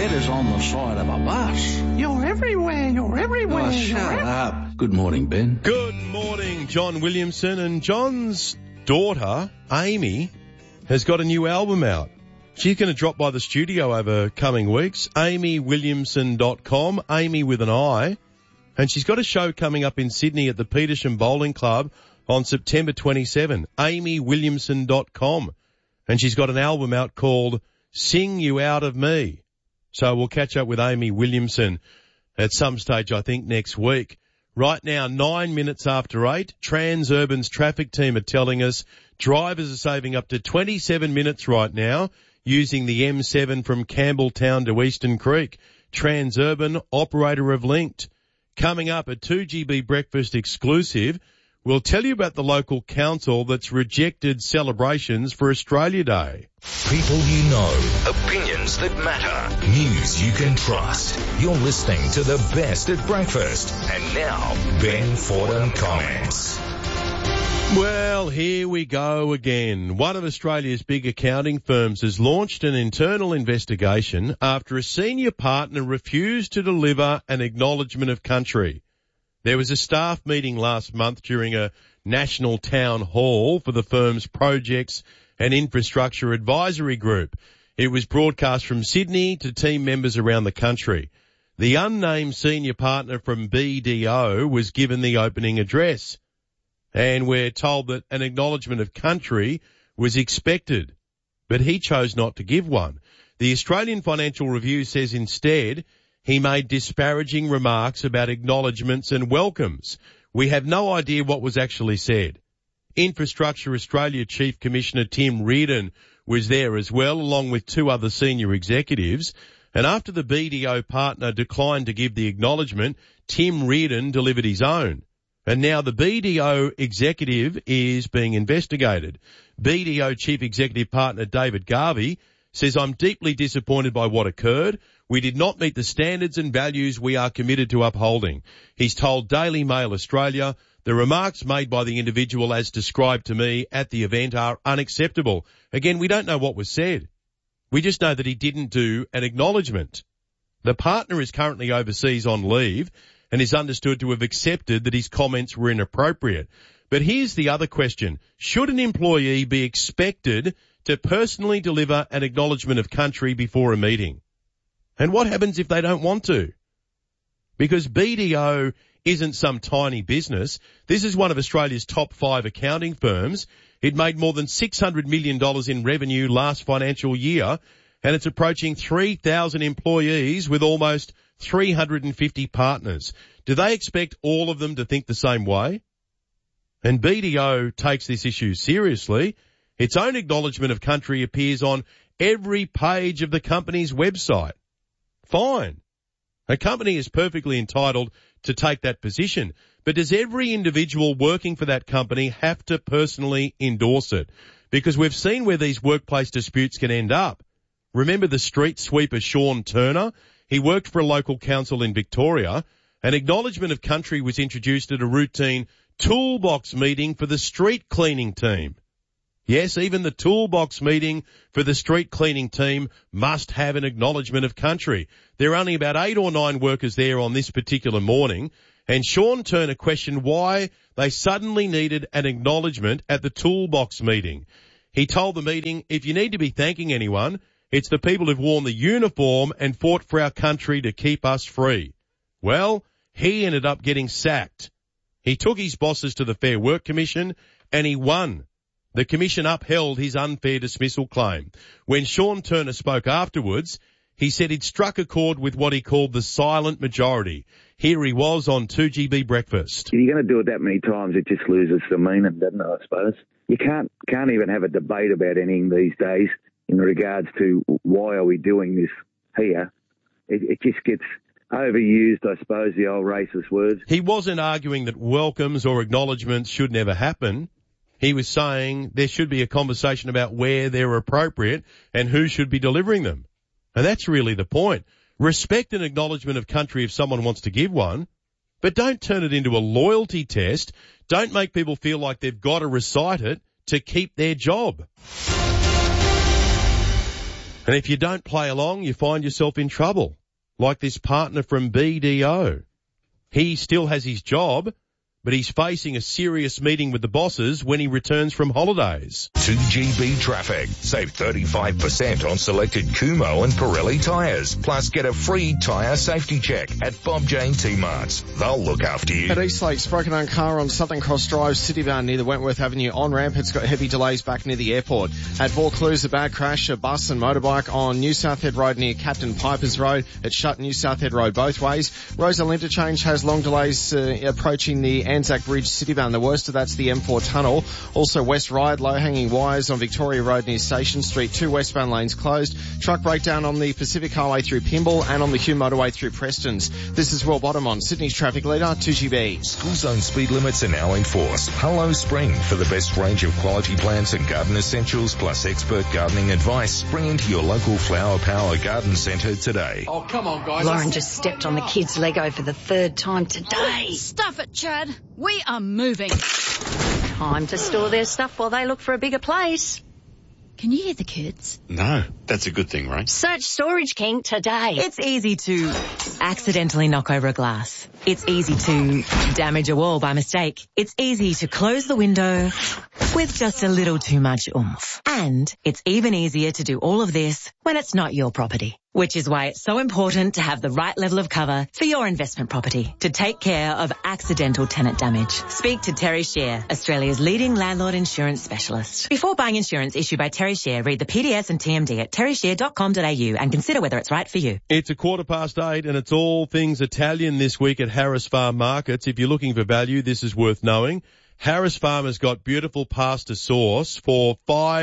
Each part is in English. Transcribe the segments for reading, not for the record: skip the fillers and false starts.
head is on the side of a bus. You're everywhere. Oh, shut up. Good morning, Ben. Good morning, John Williamson. And John's daughter, Amy, has got a new album out. She's going to drop by the studio over coming weeks. AmyWilliamson.com, Amy with an I. And she's got a show coming up in Sydney at the Petersham Bowling Club on September 27. AmyWilliamson.com. And she's got an album out called Sing You Out of Me. So we'll catch up with Amy Williamson at some stage, I think, next week. Right now, 9 minutes after 8, Transurban's traffic team are telling us drivers are saving up to 27 minutes right now using the M7 from Campbelltown to Eastern Creek. Transurban, operator of Linked. Coming up, a 2GB breakfast exclusive. We'll tell you about the local council that's rejected celebrations for Australia Day. People you know, opinions that matter, news you can trust. You're listening to the best at breakfast. And now, Ben Fordham comments. Well, here we go again. One of Australia's big accounting firms has launched an internal investigation after a senior partner refused to deliver an acknowledgement of country. There was a staff meeting last month during a national town hall for the firm's projects and infrastructure advisory group. It was broadcast from Sydney to team members around the country. The unnamed senior partner from BDO was given the opening address. And we're told that an acknowledgement of country was expected, but he chose not to give one. The Australian Financial Review says instead he made disparaging remarks about acknowledgements and welcomes. We have no idea what was actually said. Infrastructure Australia Chief Commissioner Tim Reardon was there as well, along with two other senior executives. And after the BDO partner declined to give the acknowledgement, Tim Reardon delivered his own. And now the BDO executive is being investigated. BDO Chief Executive Partner David Garvey says, I'm deeply disappointed by what occurred. We did not meet the standards and values we are committed to upholding. He's told Daily Mail Australia, the remarks made by the individual as described to me at the event are unacceptable. Again, we don't know what was said. We just know that he didn't do an acknowledgement. The partner is currently overseas on leave and is understood to have accepted that his comments were inappropriate. But here's the other question. Should an employee be expected to personally deliver an acknowledgement of country before a meeting? And what happens if they don't want to? Because BDO isn't some tiny business. This is one of Australia's top 5 accounting firms. It made more than $600 million in revenue last financial year, and it's approaching 3,000 employees with almost 350 partners. Do they expect all of them to think the same way? And BDO takes this issue seriously. Its own acknowledgement of country appears on every page of the company's website. Fine. A company is perfectly entitled to take that position. But does every individual working for that company have to personally endorse it? Because we've seen where these workplace disputes can end up. Remember the street sweeper Sean Turner? He worked for a local council in Victoria. An acknowledgement of country was introduced at a routine toolbox meeting for the street cleaning team. Yes, even the toolbox meeting for the street cleaning team must have an acknowledgement of country. There are only about 8 or 9 workers there on this particular morning, and Sean Turner questioned why they suddenly needed an acknowledgement at the toolbox meeting. He told the meeting, if you need to be thanking anyone, it's the people who've worn the uniform and fought for our country to keep us free. Well, he ended up getting sacked. He took his bosses to the Fair Work Commission and he won. The commission upheld his unfair dismissal claim. When Sean Turner spoke afterwards, he said he'd struck a chord with what he called the silent majority. Here he was on 2GB Breakfast. If you're going to do it that many times, it just loses the meaning, doesn't it, I suppose? You can't even have a debate about anything these days in regards to why are we doing this here. It just gets overused, I suppose, the old racist words. He wasn't arguing that welcomes or acknowledgements should never happen. He was saying there should be a conversation about where they're appropriate and who should be delivering them. And that's really the point. Respect an acknowledgement of country if someone wants to give one, but don't turn it into a loyalty test. Don't make people feel like they've got to recite it to keep their job. And if you don't play along, you find yourself in trouble, like this partner from BDO. He still has his job, but he's facing a serious meeting with the bosses when he returns from holidays. 2GB Traffic. Save 35% on selected Kumho and Pirelli tyres. Plus get a free tyre safety check at Bob Jane T-Marts. They'll look after you. At Eastlake's, broken down car on Southern Cross Drive, Citybound near the Wentworth Avenue on-ramp. It's got heavy delays back near the airport. At Vaucluse, a bad crash, a bus and motorbike on New South Head Road near Captain Piper's Road. It's shut New South Head Road both ways. Roselle Interchange has long delays approaching the Anzac Bridge Citybound. The worst of that's the M4 tunnel. Also West Ryde, low-hanging wires on Victoria Road near Station Street. 2 westbound lanes closed. Truck breakdown on the Pacific Highway through Pymble and on the Hume Motorway through Prestons. This is Will Bottom on Sydney's traffic leader, 2GB. School zone speed limits are now enforced. Hello Spring, for the best range of quality plants and garden essentials plus expert gardening advice. Spring into your local Flower Power Garden Centre today. Oh, come on, guys. Lauren just stepped on the kids' Lego for the 3rd time today. Stuff it, Chad. We are moving. Time to store their stuff while they look for a bigger place. Can you hear the kids? No, that's a good thing, right? Search Storage King today. It's easy to accidentally knock over a glass. It's easy to damage a wall by mistake. It's easy to close the window with just a little too much oomph. And it's even easier to do all of this when it's not your property. Which is why it's so important to have the right level of cover for your investment property to take care of accidental tenant damage. Speak to Terry Share, Australia's leading landlord insurance specialist. Before buying insurance issued by Terry Share, read the PDS and TMD at terryshare.com.au and consider whether it's right for you. It's 8:15 and it's all things Italian this week at Harris Farm Markets. If you're looking for value, this is worth knowing. Harris Farm has got beautiful pasta sauce for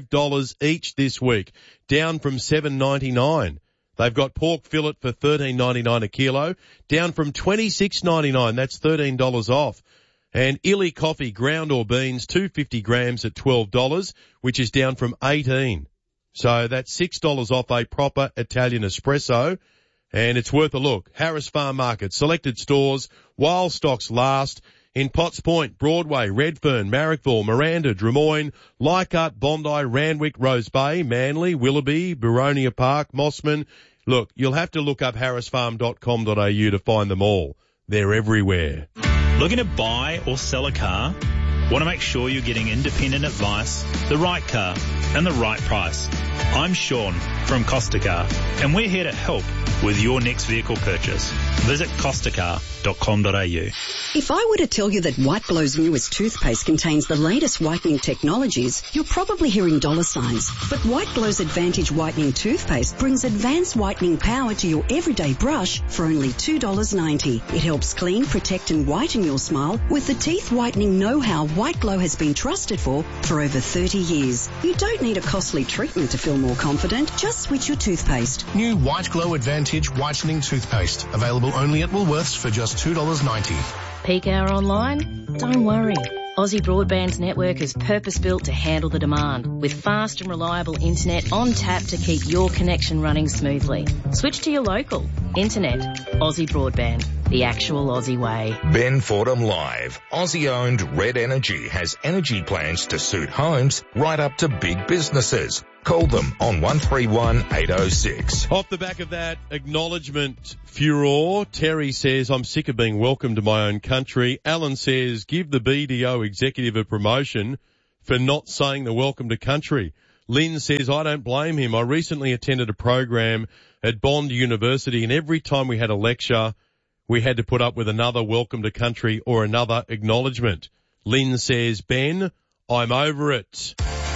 $5 each this week, down from $7.99. They've got pork fillet for $13.99 a kilo, down from $26.99. That's $13 off. And Illy coffee, ground or beans, 250 grams at $12, which is down from $18. So that's $6 off a proper Italian espresso. And it's worth a look. Harris Farm Market, selected stores, while stocks last, in Potts Point, Broadway, Redfern, Marrickville, Miranda, Drummoyne, Leichhardt, Bondi, Randwick, Rose Bay, Manly, Willoughby, Boronia Park, Mossman. Look, you'll have to look up harrisfarm.com.au to find them all. They're everywhere. Looking to buy or sell a car? Want to make sure you're getting independent advice, the right car, and the right price. I'm Sean from Costa Car, and we're here to help with your next vehicle purchase. Visit costacar.com.au. If I were to tell you that White Glow's newest toothpaste contains the latest whitening technologies, you're probably hearing dollar signs. But White Glow's Advantage Whitening Toothpaste brings advanced whitening power to your everyday brush for only $2.90. It helps clean, protect and whiten your smile with the teeth whitening know-how White Glow has been trusted for over 30 years. You don't need a costly treatment to feel more confident. Just switch your toothpaste. New White Glow Advantage Whitening Toothpaste. Available only at Woolworths for just $2.90. Peak hour online? Don't worry. Aussie Broadband's network is purpose-built to handle the demand, with fast and reliable internet on tap to keep your connection running smoothly. Switch to your local. Internet. Aussie Broadband. The actual Aussie way. Ben Fordham Live. Aussie-owned Red Energy has energy plans to suit homes right up to big businesses. Call them on 131 806. Off the back of that acknowledgement furore, Terry says, I'm sick of being welcomed to my own country. Alan says, give the BDO executive a promotion for not saying the welcome to country. Lynn says, I don't blame him. I recently attended a program at Bond University, and every time we had a lecture, we had to put up with another welcome to country or another acknowledgement. Lynn says, Ben, I'm over it.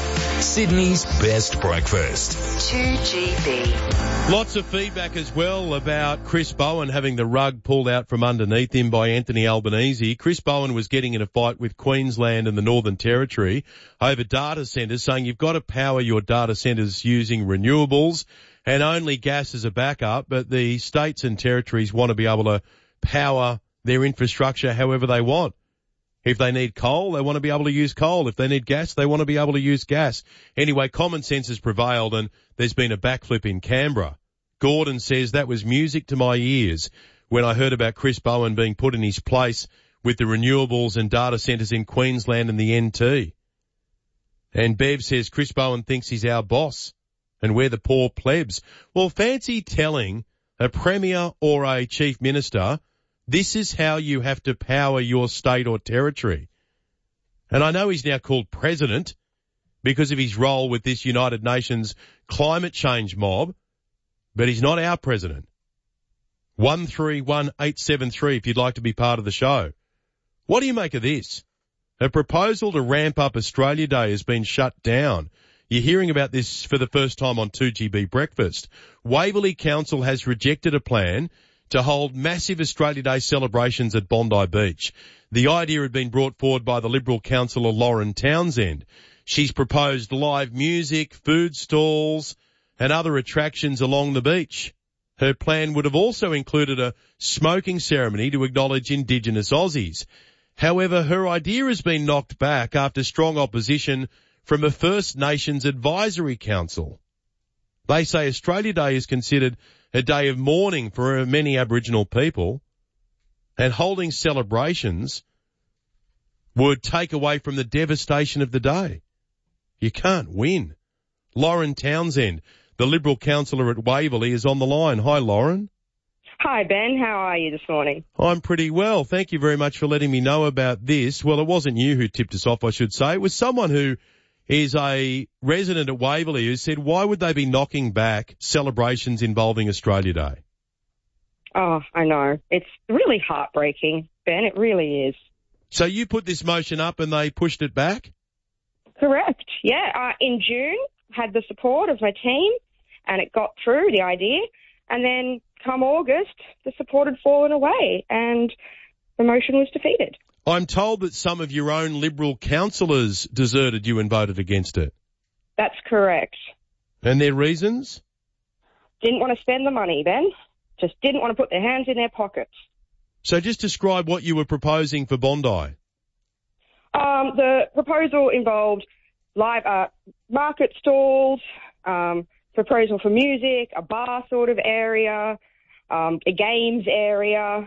Sydney's best breakfast. 2GB. Lots of feedback as well about Chris Bowen having the rug pulled out from underneath him by Anthony Albanese. Chris Bowen was getting in a fight with Queensland and the Northern Territory over data centres, saying you've got to power your data centres using renewables and only gas as a backup, but the states and territories want to be able to power their infrastructure however they want. If they need coal, they want to be able to use coal. If they need gas, they want to be able to use gas. Anyway, common sense has prevailed and there's been a backflip in Canberra. Gordon says that was music to my ears when I heard about Chris Bowen being put in his place with the renewables and data centres in Queensland and the NT. And Bev says Chris Bowen thinks he's our boss and we're the poor plebs. Well, fancy telling a premier or a chief minister, this is how you have to power your state or territory. And I know he's now called president because of his role with this United Nations climate change mob, but he's not our president. 131873 if you'd like to be part of the show. What do you make of this? A proposal to ramp up Australia Day has been shut down. You're hearing about this for the first time on 2GB Breakfast. Waverley Council has rejected a plan to hold massive Australia Day celebrations at Bondi Beach. The idea had been brought forward by the Liberal councillor Lauren Townsend. She's proposed live music, food stalls and other attractions along the beach. Her plan would have also included a smoking ceremony to acknowledge Indigenous Aussies. However, her idea has been knocked back after strong opposition from a First Nations Advisory Council. They say Australia Day is considered a day of mourning for many Aboriginal people, and holding celebrations would take away from the devastation of the day. You can't win. Lauren Townsend, the Liberal councillor at Waverley, is on the line. Hi, Lauren. Hi, Ben. How are you this morning? I'm pretty well. Thank you very much for letting me know about this. Well, it wasn't you who tipped us off, I should say. It was someone who is a resident at Waverley who said, why would they be knocking back celebrations involving Australia Day? Oh, I know. It's really heartbreaking, Ben. It really is. So you put this motion up and they pushed it back? Correct. Yeah. In June, had the support of my team and it got through, the idea. And then come August, the support had fallen away and the motion was defeated. I'm told that some of your own Liberal councillors deserted you and voted against it. That's correct. And their reasons? Didn't want to spend the money, Ben. Just didn't want to put their hands in their pockets. So just describe what you were proposing for Bondi. The proposal involved live market stalls, proposal for music, a bar sort of area, a games area.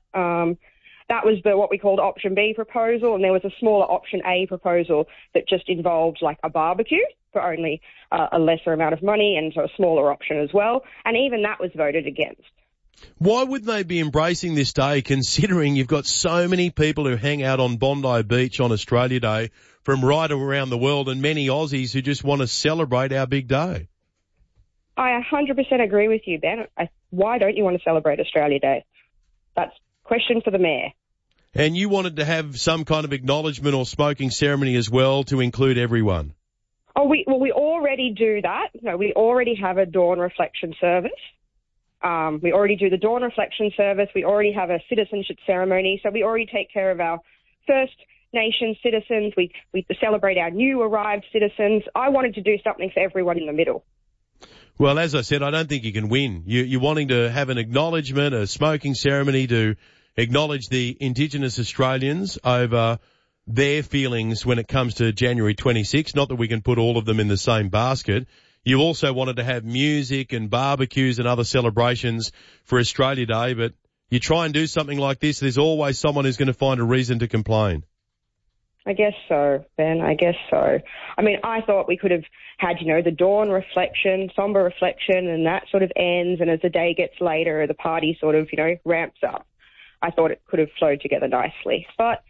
That was what we called option B proposal, and there was a smaller option A proposal that just involved like a barbecue for only a lesser amount of money, and so a smaller option as well. And even that was voted against. Why would they be embracing this day, considering you've got so many people who hang out on Bondi Beach on Australia Day from right around the world, and many Aussies who just want to celebrate our big day? I 100% agree with you, Ben. Why don't you want to celebrate Australia Day? That's a question for the Mayor. And you wanted to have some kind of acknowledgement or smoking ceremony as well to include everyone? Oh, we already do that. No, we already have a dawn reflection service. We already do the dawn reflection service. We already have a citizenship ceremony. So we already take care of our First Nation citizens. We celebrate our new arrived citizens. I wanted to do something for everyone in the middle. Well, as I said, I don't think you can win. You're wanting to have an acknowledgement, a smoking ceremony to acknowledge the Indigenous Australians over their feelings when it comes to January 26. Not that we can put all of them in the same basket. You also wanted to have music and barbecues and other celebrations for Australia Day, but you try and do something like this, there's always someone who's going to find a reason to complain. I guess so, Ben. I guess so. I mean, I thought we could have had, the dawn reflection, somber reflection, and that sort of ends, and as the day gets later, the party sort of, ramps up. I thought it could have flowed together nicely. But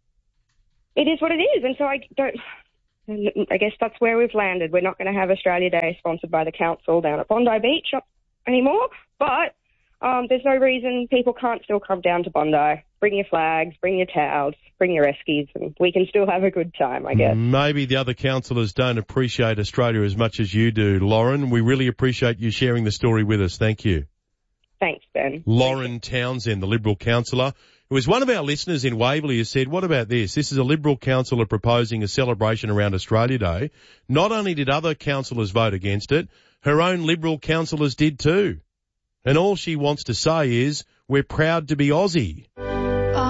it is what it is, and so I guess that's where we've landed. We're not going to have Australia Day sponsored by the council down at Bondi Beach anymore, but there's no reason people can't still come down to Bondi. Bring your flags, bring your towels, bring your eskies, and we can still have a good time, I guess. Maybe the other councillors don't appreciate Australia as much as you do, Lauren. We really appreciate you sharing the story with us. Thank you. Thanks, Ben. Lauren Townsend, the Liberal councillor. It was one of our listeners in Waverley who said, what about this? This is a Liberal councillor proposing a celebration around Australia Day. Not only did other councillors vote against it, her own Liberal councillors did too. And all she wants to say is, we're proud to be Aussie.